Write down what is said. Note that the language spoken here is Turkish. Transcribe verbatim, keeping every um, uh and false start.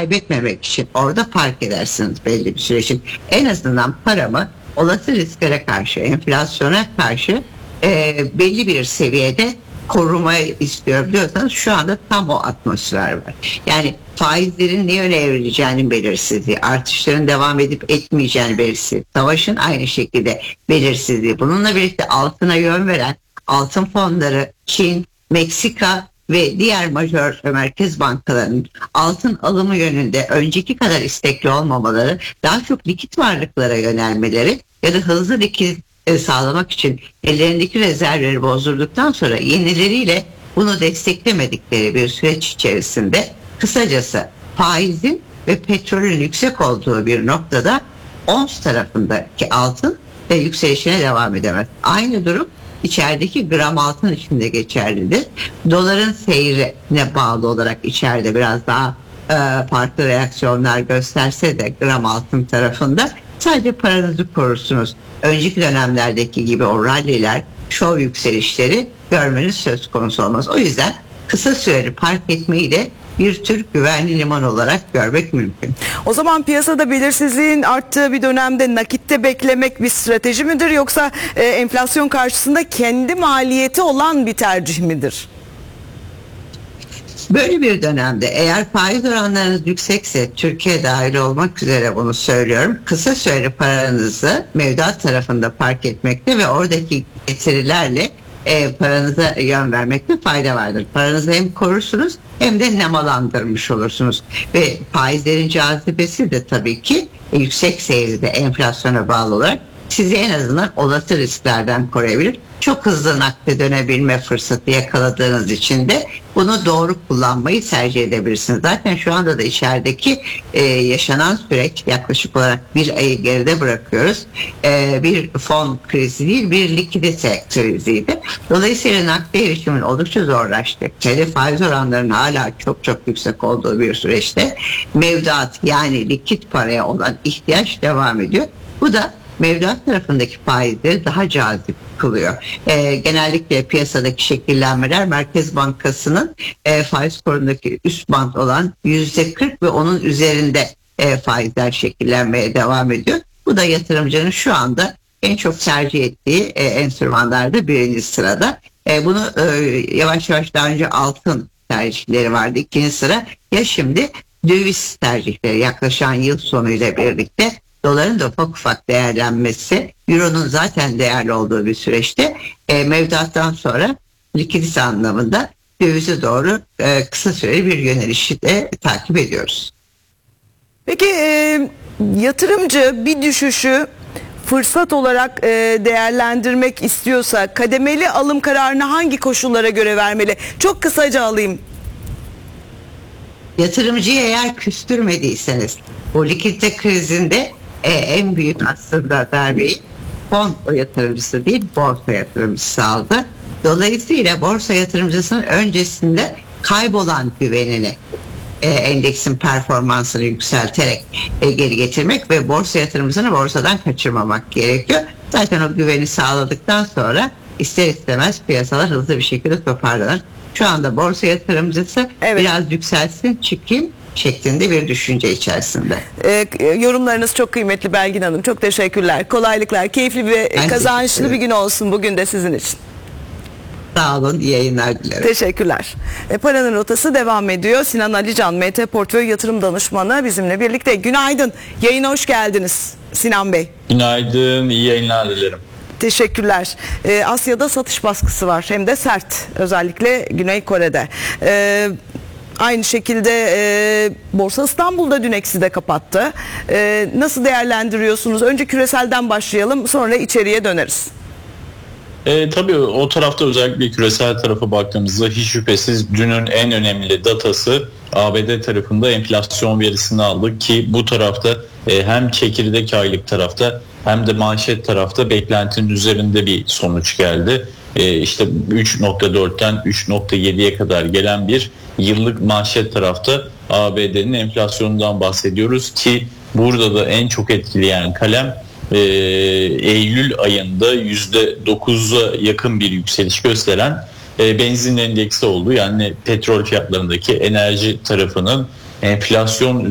kaybetmemek için orada park edersiniz belli bir süre için. En azından paramı olası risklere karşı, enflasyona karşı e, belli bir seviyede korumayı istiyorum diyorsanız şu anda tam o atmosfer var. Yani faizlerin ne yöne evrileceğinin belirsizliği, artışların devam edip etmeyeceğinin belirsizliği, savaşın aynı şekilde belirsizliği. Bununla birlikte altına yön veren altın fonları, Çin, Meksika ve diğer majör merkez bankalarının altın alımı yönünde önceki kadar istekli olmamaları, daha çok likit varlıklara yönelmeleri ya da hızlı likit sağlamak için ellerindeki rezervleri bozdurduktan sonra yenileriyle bunu desteklemedikleri bir süreç içerisinde kısacası faizin ve petrolün yüksek olduğu bir noktada ons tarafındaki altın ve yükselişine devam edemez. Aynı durum içerideki gram altın içinde geçerlidir. Doların seyrine bağlı olarak içeride biraz daha e, farklı reaksiyonlar gösterse de gram altın tarafında sadece paranızı korursunuz. Önceki dönemlerdeki gibi o ralliler, şov yükselişleri görmeniz söz konusu olmaz. O yüzden kısa süreli park etmeyi de bir tür güvenli liman olarak görmek mümkün. O zaman piyasada belirsizliğin arttığı bir dönemde nakitte beklemek bir strateji midir, yoksa e, enflasyon karşısında kendi maliyeti olan bir tercih midir? Böyle bir dönemde eğer faiz oranlarınız yüksekse, Türkiye dahil olmak üzere bunu söylüyorum, kısa süreli paranızı mevduat tarafında park etmekte ve oradaki getirilerle e, paranıza yön vermekte fayda vardır. Paranızı hem korursunuz hem de nemalandırmış olursunuz. Ve faizlerin cazibesi de tabii ki e, yüksek seyirde enflasyona bağlı olarak sizi en azından olası risklerden koruyabilir. Çok hızlı nakde dönebilme fırsatı yakaladığınız için de bunu doğru kullanmayı tercih edebilirsiniz. Zaten şu anda da içerideki e, yaşanan süreç yaklaşık olarak bir ayı geride bırakıyoruz. E, bir fon krizi değil, bir likidite kriziydi. Dolayısıyla nakde erişimin oldukça zorlaştı. Kredi faiz oranlarının hala çok çok yüksek olduğu bir süreçte mevduat, yani likit paraya olan ihtiyaç devam ediyor. Bu da mevduat tarafındaki faizleri daha cazip kılıyor. E, genellikle piyasadaki şekillenmeler Merkez Bankası'nın e, faiz kurundaki üst band olan yüzde kırk ve onun üzerinde e, faizler şekillenmeye devam ediyor. Bu da yatırımcının şu anda en çok tercih ettiği e, enstrümanlarda birinci sırada. E, bunu e, yavaş yavaş daha önce altın tercihleri vardı. İkinci sıra ya şimdi döviz tercihleri, yaklaşan yıl sonuyla birlikte doların da ufak ufak değerlenmesi, euronun zaten değerli olduğu bir süreçte e, mevduattan sonra likidite anlamında dövize doğru e, kısa süreli bir yönelişi de takip ediyoruz. Peki e, yatırımcı bir düşüşü fırsat olarak e, değerlendirmek istiyorsa kademeli alım kararını hangi koşullara göre vermeli? Çok kısaca alayım. Yatırımcıyı eğer küstürmediyseniz, bu likidite krizinde e, en büyük aslında darbeyi fon yatırımcısı değil, borsa yatırımcısı aldı. Dolayısıyla borsa yatırımcısının öncesinde kaybolan güvenini e, endeksin performansını yükselterek e, geri getirmek ve borsa yatırımcısını borsadan kaçırmamak gerekiyor. Zaten o güveni sağladıktan sonra ister istemez piyasalar hızlı bir şekilde toparlanır. Şu anda borsa yatırımcısı evet, biraz yükselsin çıkayım şeklinde bir düşünce içerisinde. Ee, yorumlarınız çok kıymetli Belgin Hanım. Çok teşekkürler. Kolaylıklar. Keyifli ve ben kazançlı bir gün olsun bugün de sizin için. Sağ olun. İyi yayınlar dilerim. Teşekkürler. E, Paranın Rotası devam ediyor. Sinan Alican, M T Portföy Yatırım Danışmanı bizimle birlikte. Günaydın. Yayına hoş geldiniz Sinan Bey. Günaydın. İyi yayınlar dilerim. Teşekkürler. Ee, Asya'da satış baskısı var. Hem de sert. Özellikle Güney Kore'de. Ee, aynı şekilde e, Borsa İstanbul'da dün eksi de kapattı. Ee, nasıl değerlendiriyorsunuz? Önce küreselden başlayalım. Sonra içeriye döneriz. E, tabii o tarafta özellikle küresel tarafa baktığımızda hiç şüphesiz dünün en önemli datası A B D tarafında enflasyon verisini aldık ki bu tarafta e, hem çekirdek aylık tarafta hem de manşet tarafta beklentinin üzerinde bir sonuç geldi. E, işte üç nokta dörtten üç nokta yediye kadar gelen bir yıllık manşet tarafta A B D'nin enflasyonundan bahsediyoruz ki burada da en çok etkileyen kalem Ee, Eylül ayında yüzde dokuza yakın bir yükseliş gösteren e, benzin endeksi oldu. Yani petrol fiyatlarındaki enerji tarafının enflasyon